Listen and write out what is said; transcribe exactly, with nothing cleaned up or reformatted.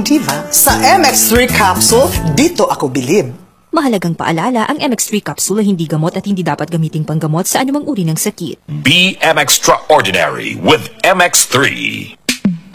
Diva, sa M X three capsule, dito ako bilib. Mahalagang paalala, ang M X three capsule ay hindi gamot at hindi dapat gamiting panggamot sa anumang uri ng sakit. Be M X Extraordinary with M X three.